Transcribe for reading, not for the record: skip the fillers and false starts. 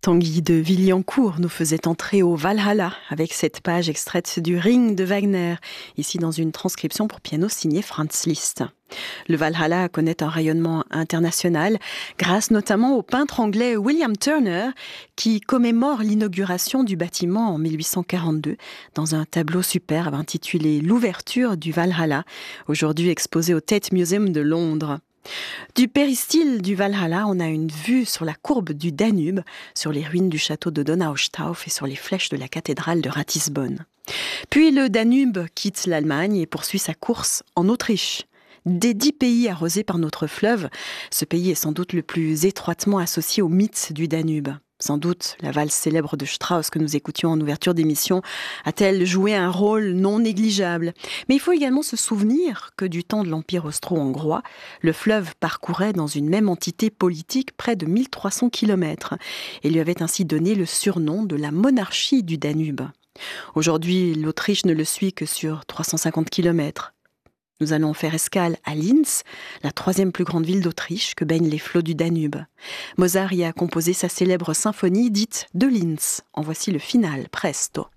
Tanguy de Villiancourt nous faisait entrer au Valhalla avec cette page extraite du Ring de Wagner, ici dans une transcription pour piano signée Franz Liszt. Le Valhalla connaît un rayonnement international grâce notamment au peintre anglais William Turner qui commémore l'inauguration du bâtiment en 1842 dans un tableau superbe intitulé L'ouverture du Valhalla, aujourd'hui exposé au Tate Museum de Londres. Du péristyle du Valhalla, on a une vue sur la courbe du Danube, sur les ruines du château de Donaustauf et sur les flèches de la cathédrale de Ratisbonne. Puis le Danube quitte l'Allemagne et poursuit sa course en Autriche. Des 10 pays arrosés par notre fleuve, ce pays est sans doute le plus étroitement associé au mythe du Danube. Sans doute, la valse célèbre de Strauss que nous écoutions en ouverture d'émission a-t-elle joué un rôle non négligeable. Mais il faut également se souvenir que du temps de l'Empire austro-hongrois, le fleuve parcourait dans une même entité politique près de 1300 km et lui avait ainsi donné le surnom de la monarchie du Danube. Aujourd'hui, l'Autriche ne le suit que sur 350 km. Nous allons faire escale à Linz, la 3e plus grande ville d'Autriche que baignent les flots du Danube. Mozart y a composé sa célèbre symphonie dite de Linz. En voici le final, presto.